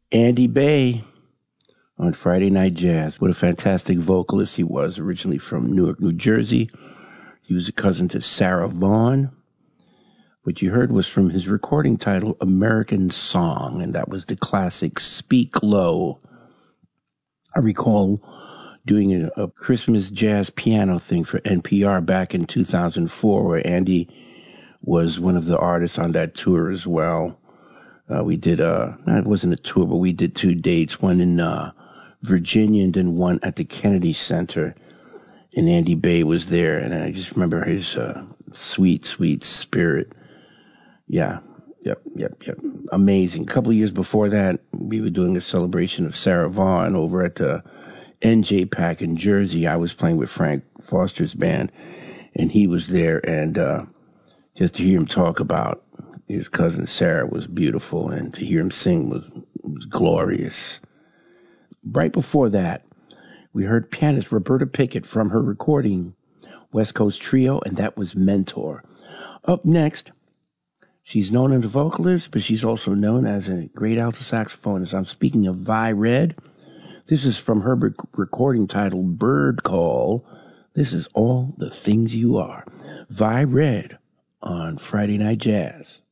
Andy Bay on Friday Night Jazz. What a fantastic vocalist he was, originally from Newark, New Jersey. He was a cousin to Sarah Vaughan. What you heard was from his recording title, American Song, and that was the classic Speak Low. I recall doing a Christmas jazz piano thing for NPR back in 2004, where Andy was one of the artists on that tour as well. We did, it wasn't a tour, but we did 2 dates, one in Virginia and then one at the Kennedy Center. And Andy Bay was there, and I just remember his sweet, sweet spirit. Yeah, yep. Amazing. A couple of years before that, we were doing a celebration of Sarah Vaughan over at the NJ Pack in Jersey. I was playing with Frank Foster's band, and he was there, and just to hear him talk about his cousin Sarah was beautiful, and to hear him sing was glorious. Right before that, we heard pianist Roberta Pickett from her recording, West Coast Trio, and that was Mentor. Up next, she's known as a vocalist, but she's also known as a great alto saxophonist. I'm speaking of Vi Red. This is from her recording titled Bird Call. This is All the Things You Are. Vi Red on Friday Night Jazz.